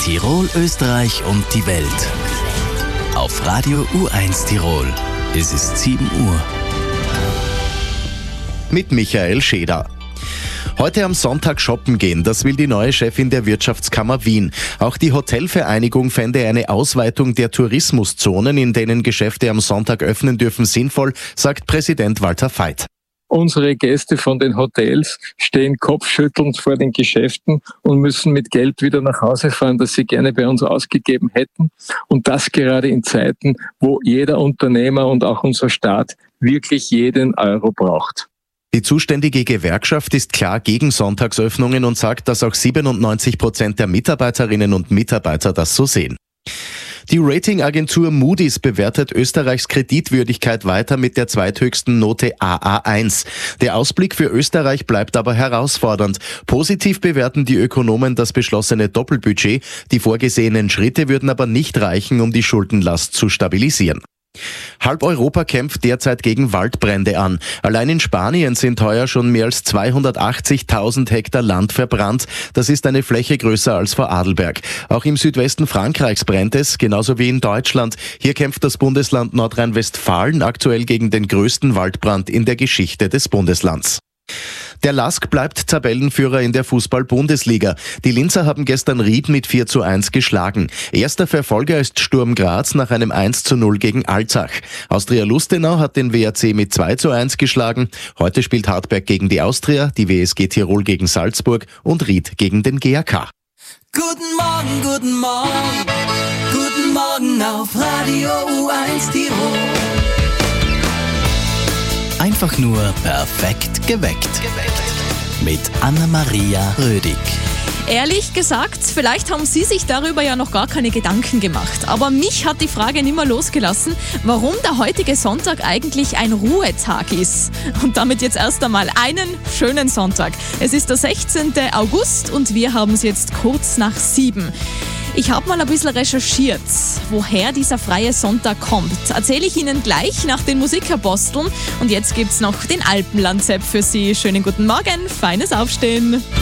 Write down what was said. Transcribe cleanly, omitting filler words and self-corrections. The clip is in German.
Tirol, Österreich und die Welt. Auf Radio U1 Tirol. Es ist 7 Uhr. Mit Michael Scheder. Heute am Sonntag shoppen gehen, das will die neue Chefin der Wirtschaftskammer Wien. Auch die Hotelvereinigung fände eine Ausweitung der Tourismuszonen, in denen Geschäfte am Sonntag öffnen dürfen, sinnvoll, sagt Präsident Walter Veit. Unsere Gäste von den Hotels stehen kopfschüttelnd vor den Geschäften und müssen mit Geld wieder nach Hause fahren, das sie gerne bei uns ausgegeben hätten. Und das gerade in Zeiten, wo jeder Unternehmer und auch unser Staat wirklich jeden Euro braucht. Die zuständige Gewerkschaft ist klar gegen Sonntagsöffnungen und sagt, dass auch 97% der Mitarbeiterinnen und Mitarbeiter das so sehen. Die Ratingagentur Moody's bewertet Österreichs Kreditwürdigkeit weiter mit der zweithöchsten Note AA1. Der Ausblick für Österreich bleibt aber herausfordernd. Positiv bewerten die Ökonomen das beschlossene Doppelbudget. Die vorgesehenen Schritte würden aber nicht reichen, um die Schuldenlast zu stabilisieren. Halb Europa kämpft derzeit gegen Waldbrände an. Allein in Spanien sind heuer schon mehr als 280.000 Hektar Land verbrannt. Das ist eine Fläche größer als Vorarlberg. Auch im Südwesten Frankreichs brennt es, genauso wie in Deutschland. Hier kämpft das Bundesland Nordrhein-Westfalen aktuell gegen den größten Waldbrand in der Geschichte des Bundeslands. Der LASK bleibt Tabellenführer in der Fußball-Bundesliga. Die Linzer haben gestern Ried mit 4:1 geschlagen. Erster Verfolger ist Sturm Graz nach einem 1:0 gegen Alzach. Austria Lustenau hat den WAC mit 2:1 geschlagen. Heute spielt Hartberg gegen die Austria, die WSG Tirol gegen Salzburg und Ried gegen den GAK. Guten Morgen, guten Morgen, guten Morgen auf Radio U1 Tirol. Einfach nur perfekt geweckt. Mit Anna-Maria Rödig. Ehrlich gesagt, vielleicht haben Sie sich darüber ja noch gar keine Gedanken gemacht. Aber mich hat die Frage nimmer losgelassen, warum der heutige Sonntag eigentlich ein Ruhetag ist. Und damit jetzt erst einmal einen schönen Sonntag. Es ist der 16. August und wir haben es jetzt kurz nach 7. Ich habe mal ein bisschen recherchiert, woher dieser freie Sonntag kommt. Erzähle ich Ihnen gleich nach den Musikaposteln. Und jetzt gibt's noch den Alpenlandsepp für Sie. Schönen guten Morgen, feines Aufstehen.